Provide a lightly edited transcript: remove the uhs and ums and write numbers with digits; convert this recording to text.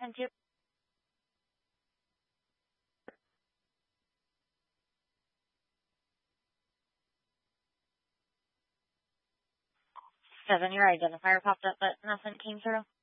And two, 7, your identifier popped up, but nothing came through.